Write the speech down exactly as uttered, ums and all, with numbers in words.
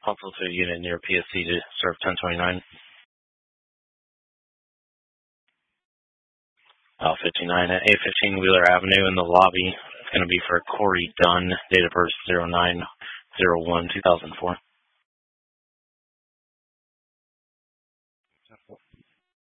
Hopefully to a unit near P S C to serve ten twenty-nine. Uh, fifty-nine at eight fifteen Wheeler Avenue in the lobby. It's going to be for Corey Dunn, date of birth zero nine zero one two thousand four.